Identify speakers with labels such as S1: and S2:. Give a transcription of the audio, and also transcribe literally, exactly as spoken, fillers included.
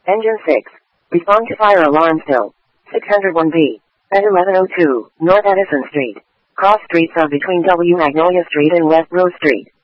S1: Engine six. Respond to fire alarm still. six oh one B. At eleven oh two, North Edison Street. Cross streets of between W. Magnolia Street and West Rose Street.